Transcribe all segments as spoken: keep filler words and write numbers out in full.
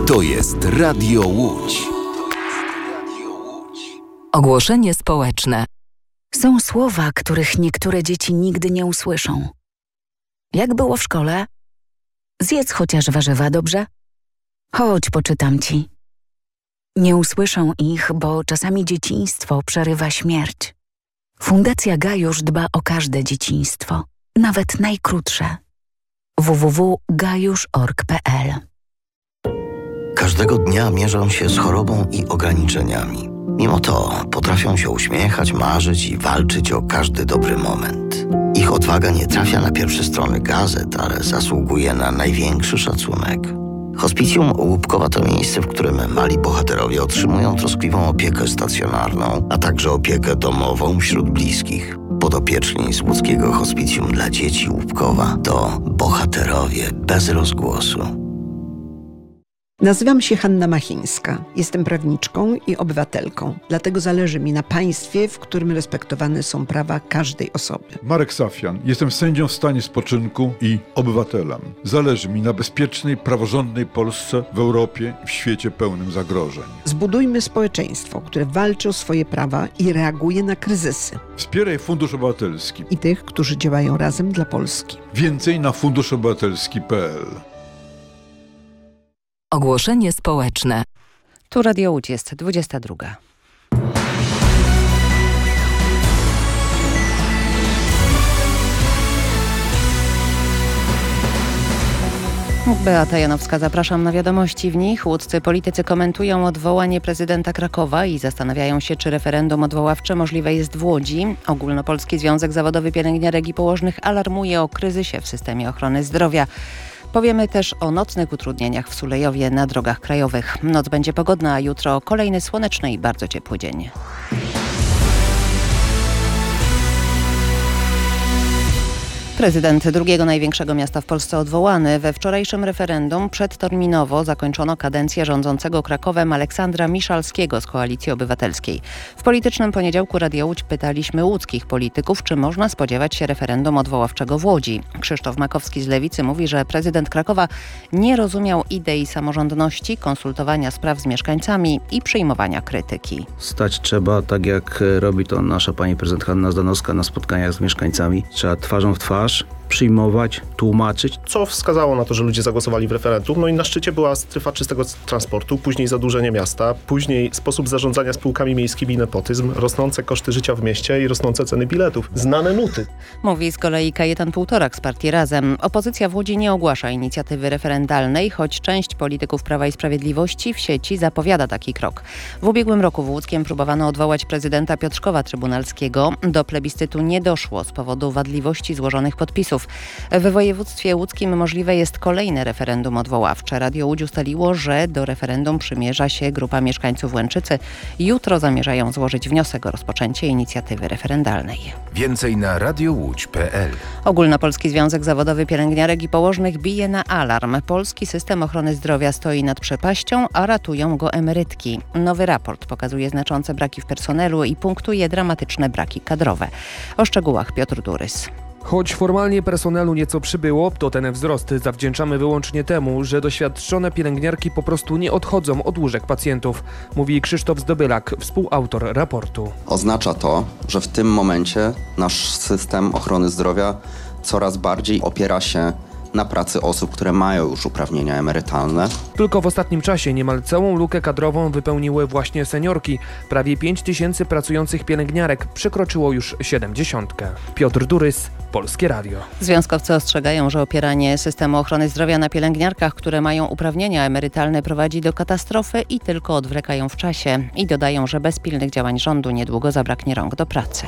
To jest Radio Łódź. Ogłoszenie społeczne. Są słowa, których niektóre dzieci nigdy nie usłyszą. Jak było w szkole? Zjedz chociaż warzywa, dobrze? Chodź, poczytam ci. Nie usłyszą ich, bo czasami dzieciństwo przerywa śmierć. Fundacja Gajusz dba o każde dzieciństwo, nawet najkrótsze. w w w kropka gajusz kropka org kropka p l. Każdego dnia mierzą się z chorobą i ograniczeniami. Mimo to potrafią się uśmiechać, marzyć i walczyć o każdy dobry moment. Ich odwaga nie trafia na pierwsze strony gazet, ale zasługuje na największy szacunek. Hospicjum Łupkowa to miejsce, w którym mali bohaterowie otrzymują troskliwą opiekę stacjonarną, a także opiekę domową wśród bliskich. Podopieczni z łódzkiego Hospicjum dla Dzieci Łupkowa to bohaterowie bez rozgłosu. Nazywam się Hanna Machińska. Jestem prawniczką i obywatelką. Dlatego zależy mi na państwie, w którym respektowane są prawa każdej osoby. Marek Safian. Jestem sędzią w stanie spoczynku i obywatelem. Zależy mi na bezpiecznej, praworządnej Polsce w Europie i w świecie pełnym zagrożeń. Zbudujmy społeczeństwo, które walczy o swoje prawa i reaguje na kryzysy. Wspieraj Fundusz Obywatelski I tych, którzy działają razem dla Polski. Więcej na fundusz obywatelski kropka p l. Ogłoszenie społeczne. Tu Radio Łódź, jest dwudziesta druga. Beata Janowska, zapraszam na wiadomości. W nich łódzcy politycy komentują odwołanie prezydenta Krakowa i zastanawiają się, czy referendum odwoławcze możliwe jest w Łodzi. Ogólnopolski Związek Zawodowy Pielęgniarek i Położnych alarmuje o kryzysie w systemie ochrony zdrowia. Powiemy też o nocnych utrudnieniach w Sulejowie na drogach krajowych. Noc będzie pogodna, a jutro kolejny słoneczny i bardzo ciepły dzień. Prezydent drugiego największego miasta w Polsce odwołany. We wczorajszym referendum przedterminowo zakończono kadencję rządzącego Krakowem Aleksandra Miszalskiego z Koalicji Obywatelskiej. W politycznym poniedziałku Radia Łódź pytaliśmy łódzkich polityków, czy można spodziewać się referendum odwoławczego w Łodzi. Krzysztof Makowski z Lewicy mówi, że prezydent Krakowa nie rozumiał idei samorządności, konsultowania spraw z mieszkańcami i przyjmowania krytyki. Stać trzeba, tak jak robi to nasza pani prezydent Hanna Zdanowska na spotkaniach z mieszkańcami. Trzeba twarzą w twarz przyjmować, tłumaczyć. Co wskazało na to, że ludzie zagłosowali w referendum? No i na szczycie była strefa czystego transportu, później zadłużenie miasta, później sposób zarządzania spółkami miejskimi, nepotyzm, rosnące koszty życia w mieście i rosnące ceny biletów. Znane nuty. Mówi z kolei Kajetan Półtorak z partii Razem. Opozycja w Łodzi nie ogłasza inicjatywy referendalnej, choć część polityków Prawa i Sprawiedliwości w sieci zapowiada taki krok. W ubiegłym roku w Łódzkiem próbowano odwołać prezydenta Piotrkowa Trybunalskiego. Do plebiscytu nie doszło z powodu wadliwości złożonych podpisów. W województwie łódzkim możliwe jest kolejne referendum odwoławcze. Radio Łódź ustaliło, że do referendum przymierza się grupa mieszkańców Łęczycy. Jutro zamierzają złożyć wniosek o rozpoczęcie inicjatywy referendalnej. Więcej na radiowódź kropka p l. Ogólnopolski Związek Zawodowy Pielęgniarek i Położnych bije na alarm. Polski system ochrony zdrowia stoi nad przepaścią, a ratują go emerytki. Nowy raport pokazuje znaczące braki w personelu i punktuje dramatyczne braki kadrowe. O szczegółach Piotr Durys. Choć formalnie personelu nieco przybyło, to ten wzrost zawdzięczamy wyłącznie temu, że doświadczone pielęgniarki po prostu nie odchodzą od łóżek pacjentów, mówi Krzysztof Zdobylak, współautor raportu. Oznacza to, że w tym momencie nasz system ochrony zdrowia coraz bardziej opiera się na pracy osób, które mają już uprawnienia emerytalne. Tylko w ostatnim czasie niemal całą lukę kadrową wypełniły właśnie seniorki. Prawie pięć tysięcy pracujących pielęgniarek przekroczyło już siedemdziesiątkę. Piotr Durys, Polskie Radio. Związkowcy ostrzegają, że opieranie systemu ochrony zdrowia na pielęgniarkach, które mają uprawnienia emerytalne, prowadzi do katastrofy i tylko odwlekają w czasie. I dodają, że bez pilnych działań rządu niedługo zabraknie rąk do pracy.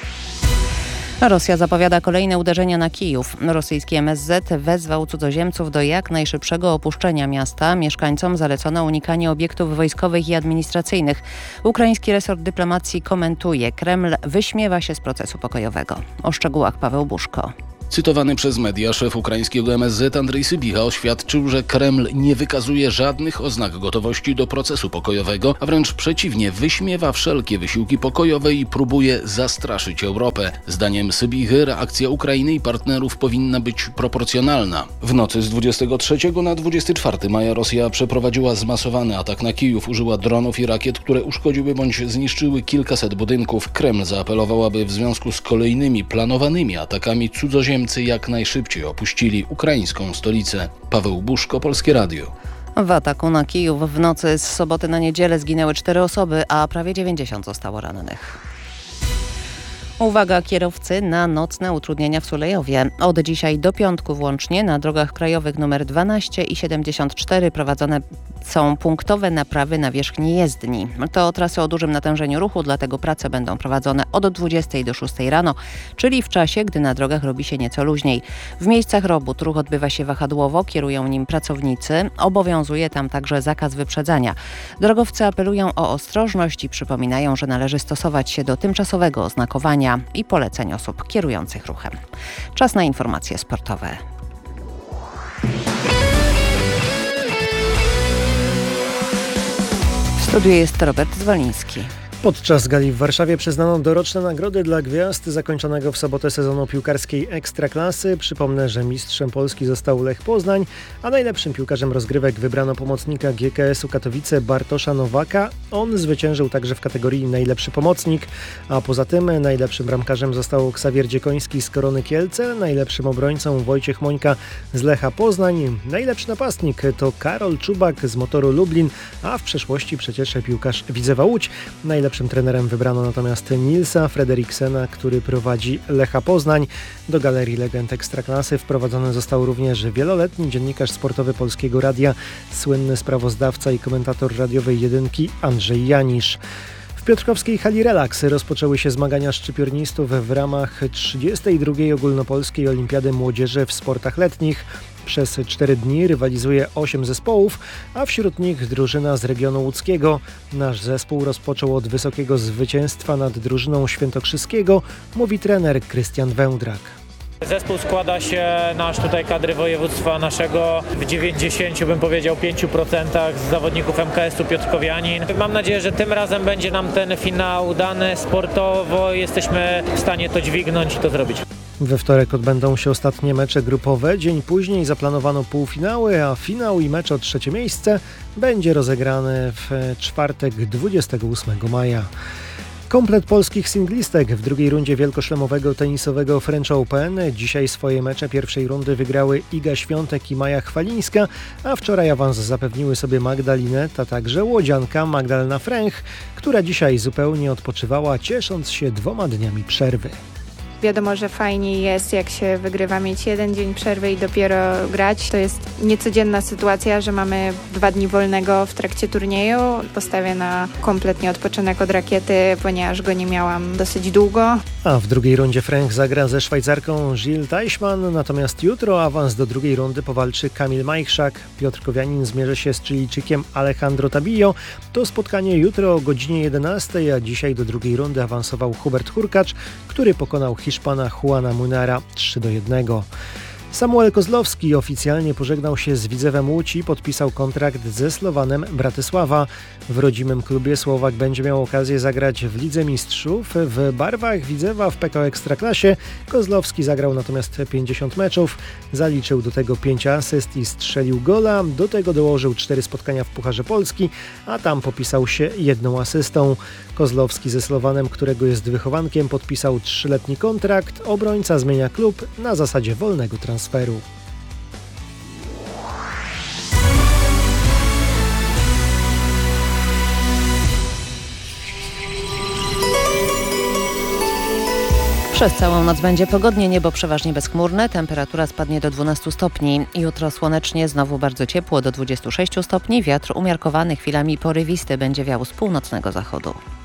Rosja zapowiada kolejne uderzenia na Kijów. Rosyjski M S Z wezwał cudzoziemców do jak najszybszego opuszczenia miasta. Mieszkańcom zalecono unikanie obiektów wojskowych i administracyjnych. Ukraiński resort dyplomacji komentuje: Kreml wyśmiewa się z procesu pokojowego. O szczegółach Paweł Buszko. Cytowany przez media szef ukraińskiego M S Z Andrzej Sybicha oświadczył, że Kreml nie wykazuje żadnych oznak gotowości do procesu pokojowego, a wręcz przeciwnie, wyśmiewa wszelkie wysiłki pokojowe i próbuje zastraszyć Europę. Zdaniem Sybichy reakcja Ukrainy i partnerów powinna być proporcjonalna. W nocy z dwudziestego trzeciego na dwudziestego czwartego maja Rosja przeprowadziła zmasowany atak na Kijów, użyła dronów i rakiet, które uszkodziły bądź zniszczyły kilkaset budynków. Kreml zaapelował, aby w związku z kolejnymi planowanymi atakami cudzoziemcy jak najszybciej opuścili ukraińską stolicę. Paweł Buszko, Polskie Radio. W ataku na Kijów w nocy z soboty na niedzielę zginęły cztery osoby, a prawie dziewięćdziesiąt zostało rannych. Uwaga kierowcy na nocne utrudnienia w Sulejowie. Od dzisiaj do piątku włącznie na drogach krajowych nr dwanaście i siedemdziesiąt cztery prowadzone są punktowe naprawy na wierzchni jezdni. To trasy o dużym natężeniu ruchu, dlatego prace będą prowadzone od dwudziestej do szóstej rano, czyli w czasie, gdy na drogach robi się nieco luźniej. W miejscach robót ruch odbywa się wahadłowo, kierują nim pracownicy. Obowiązuje tam także zakaz wyprzedzania. Drogowcy apelują o ostrożność i przypominają, że należy stosować się do tymczasowego oznakowania i poleceń osób kierujących ruchem. Czas na informacje sportowe. W studiu jest Robert Zwoliński. Podczas gali w Warszawie przyznano doroczne nagrody dla gwiazd zakończonego w sobotę sezonu piłkarskiej Ekstraklasy. Przypomnę, że mistrzem Polski został Lech Poznań, a najlepszym piłkarzem rozgrywek wybrano pomocnika G K S u Katowice Bartosza Nowaka. On zwyciężył także w kategorii najlepszy pomocnik, a poza tym najlepszym bramkarzem został Ksawier Dziekoński z Korony Kielce, najlepszym obrońcą Wojciech Mońka z Lecha Poznań, najlepszy napastnik to Karol Czubak z Motoru Lublin, a w przeszłości przecież piłkarz Widzewa Łódź. Najlepszym trenerem wybrano natomiast Nilsa Frederiksena, który prowadzi Lecha Poznań. Do galerii legend Ekstraklasy wprowadzony został również wieloletni dziennikarz sportowy Polskiego Radia, słynny sprawozdawca i komentator radiowej jedynki Andrzej Janisz. W piotrkowskiej hali Relax rozpoczęły się zmagania szczypiornistów w ramach trzydziestej drugiej ogólnopolskiej olimpiady młodzieży w sportach letnich. Przez cztery dni rywalizuje osiem zespołów, a wśród nich drużyna z regionu łódzkiego. Nasz zespół rozpoczął od wysokiego zwycięstwa nad drużyną świętokrzyskiego, mówi trener Krystian Wędrak. Zespół składa się, nasz tutaj kadry województwa naszego w dziewięćdziesięciu, bym powiedział, pięciu procentach z zawodników M K S u Piotrkowianin. Mam nadzieję, że tym razem będzie nam ten finał dany sportowo. Jesteśmy w stanie to dźwignąć i to zrobić. We wtorek odbędą się ostatnie mecze grupowe. Dzień później zaplanowano półfinały, a finał i mecz o trzecie miejsce będzie rozegrany w czwartek dwudziestego ósmego maja. Komplet polskich singlistek w drugiej rundzie wielkoszlemowego tenisowego French Open. Dzisiaj swoje mecze pierwszej rundy wygrały Iga Świątek i Maja Chwalińska, a wczoraj awans zapewniły sobie Magda Linette, a także łodzianka Magdalena Fręch, która dzisiaj zupełnie odpoczywała, ciesząc się dwoma dniami przerwy. Wiadomo, że fajniej jest, jak się wygrywa, mieć jeden dzień przerwy i dopiero grać. To jest niecodzienna sytuacja, że mamy dwa dni wolnego w trakcie turnieju. Postawię na kompletnie odpoczynek od rakiety, ponieważ go nie miałam dosyć długo. A w drugiej rundzie Fręch zagra ze Szwajcarką Gilles Teichmann, natomiast jutro awans do drugiej rundy powalczy Kamil Majchrzak. Piotrkowianin zmierzy się z Chilijczykiem Alejandro Tabillo. To spotkanie jutro o godzinie jedenastej, a dzisiaj do drugiej rundy awansował Hubert Hurkacz, który pokonał Hiszpana Juana Munera trzy do jednego. Samuel Kozlowski oficjalnie pożegnał się z Widzewem Łódź i podpisał kontrakt ze Slowanem Bratysława. W rodzimym klubie Słowak będzie miał okazję zagrać w Lidze Mistrzów. W barwach Widzewa w P K O Ekstraklasie Kozlowski zagrał natomiast pięćdziesiąt meczów, zaliczył do tego pięć asyst i strzelił gola, do tego dołożył cztery spotkania w Pucharze Polski, a tam popisał się jedną asystą. Kozlowski ze Slowanem, którego jest wychowankiem, podpisał trzyletni kontrakt. Obrońca zmienia klub na zasadzie wolnego transferu. Przez całą noc będzie pogodnie, niebo przeważnie bezchmurne, temperatura spadnie do dwunastu stopni. Jutro słonecznie, znowu bardzo ciepło do dwudziestu sześciu stopni, wiatr umiarkowany, chwilami porywisty będzie wiał z północnego zachodu.